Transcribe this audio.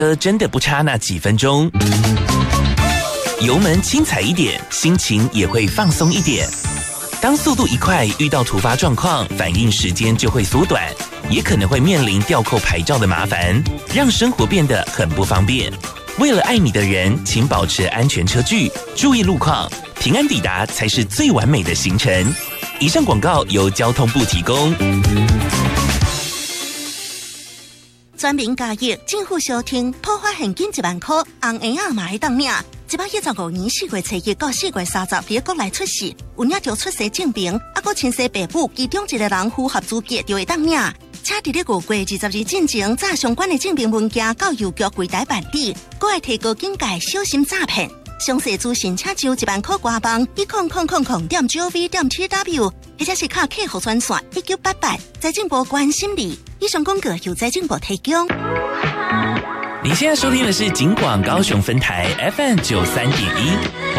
真的不差那几分钟。油门轻踩一点，心情也会放松一点。当速度一快，遇到突发状况，反应时间就会缩短，也可能会面临吊扣牌照的麻烦，让生活变得很不方便。为了爱你的人，请保持安全车距，注意路况，平安抵达才是最完美的行程。以上广告由交通部提供。 全民加益，政府小厅破发现金1万块，红婴仔嘛会当领。115年4月初1到4月30日国内出世，有领着出生证明，还亲生爸母其中一个人符合资格就会当领。请伫咧5月20日进前，载相关的证明文件到邮局柜台办理，搁会提高警戒，小心诈骗。详细资讯请就1万块官网10000.gov.tw， 或者是卡客服专线1988，财政部关心你。以上广告由财政部提供。 你现在收听的是警广高雄分台 FM 93.1。